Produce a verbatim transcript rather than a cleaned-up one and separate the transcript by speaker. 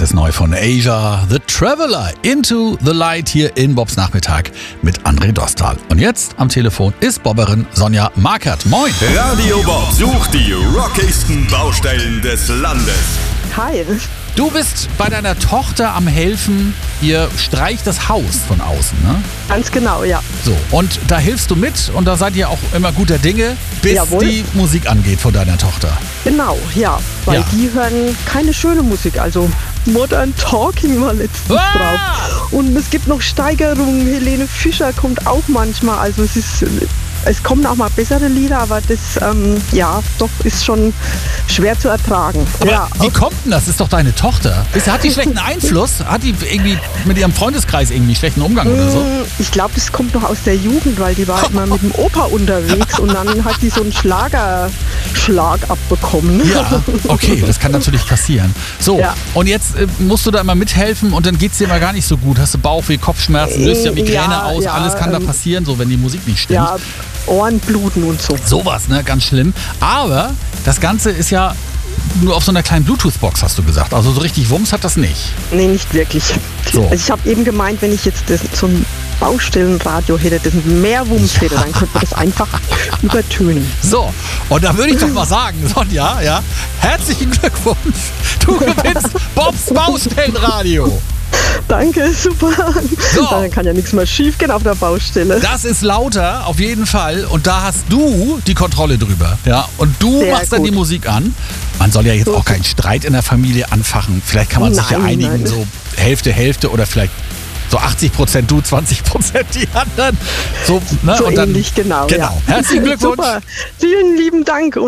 Speaker 1: ist neu von Asia, The Traveler, Into the Light hier in Bobs Nachmittag mit André Dostal. Und jetzt am Telefon ist Bobberin Sonja Markert. Moin!
Speaker 2: Radio Bob sucht die rockigsten Baustellen des Landes.
Speaker 3: Hi.
Speaker 1: Du bist bei deiner Tochter am Helfen, ihr streicht das Haus von außen, ne?
Speaker 3: Ganz genau, ja.
Speaker 1: So, und da hilfst du mit und da seid ihr auch immer guter Dinge, bis
Speaker 3: Jawohl.
Speaker 1: die Musik angeht von deiner Tochter.
Speaker 3: Genau, ja. Weil
Speaker 1: Ja.
Speaker 3: die hören keine schöne Musik, also Modern Talking war letztens
Speaker 1: Ah!
Speaker 3: drauf. Und es gibt noch Steigerungen, Helene Fischer kommt auch manchmal, also es ist... Es kommen auch mal bessere Lieder, aber das, ähm, ja, doch ist schon schwer zu ertragen.
Speaker 1: Aber
Speaker 3: ja,
Speaker 1: wie kommt denn das? Ist doch deine Tochter. Ist, hat die schlechten Einfluss? Hat die irgendwie mit ihrem Freundeskreis irgendwie schlechten Umgang oder so?
Speaker 3: Ich glaube, das kommt noch aus der Jugend, weil die war immer mit dem Opa unterwegs und dann hat die so einen Schlagerschlag abbekommen.
Speaker 1: Ja, okay, das kann natürlich passieren. So,
Speaker 3: Ja.
Speaker 1: und jetzt äh, musst du da immer mithelfen und dann geht es dir immer gar nicht so gut. Hast du Bauchweh, Kopfschmerzen, löst ja Migräne
Speaker 3: Ja,
Speaker 1: aus,
Speaker 3: ja,
Speaker 1: alles kann da
Speaker 3: ähm,
Speaker 1: passieren, so wenn die Musik nicht stimmt.
Speaker 3: Ja, Ohrenbluten und so.
Speaker 1: Sowas, ne, ganz schlimm. Aber das Ganze ist ja nur auf so einer kleinen Bluetooth-Box, hast du gesagt. Also so richtig Wumms hat das nicht.
Speaker 3: Nee, nicht wirklich.
Speaker 1: So.
Speaker 3: Also ich habe eben gemeint, wenn ich jetzt das, so ein Baustellenradio hätte, das mehr Wumms hätte, dann könnte man das einfach übertönen.
Speaker 1: So, und da würde ich doch mal sagen, Sonja, ja, herzlichen Glückwunsch. Du gewinnst Bobs Baustellenradio.
Speaker 3: Danke, super.
Speaker 1: So.
Speaker 3: Dann kann ja nichts mehr schief gehen auf der Baustelle.
Speaker 1: Das ist lauter, auf jeden Fall. Und da hast du die Kontrolle drüber. Ja, und du
Speaker 3: Sehr
Speaker 1: machst dann
Speaker 3: gut.
Speaker 1: die Musik an. Man soll ja jetzt
Speaker 3: So.
Speaker 1: auch keinen Streit in der Familie anfachen. Vielleicht kann man sich ja
Speaker 3: Nein,
Speaker 1: einigen,
Speaker 3: nein.
Speaker 1: so Hälfte, Hälfte oder vielleicht so achtzig Prozent du, zwanzig Prozent die anderen. So, ne?
Speaker 3: So
Speaker 1: und dann,
Speaker 3: ähnlich, genau.
Speaker 1: Genau.
Speaker 3: Ja.
Speaker 1: Herzlichen Glückwunsch.
Speaker 3: Super. Vielen lieben Dank. Und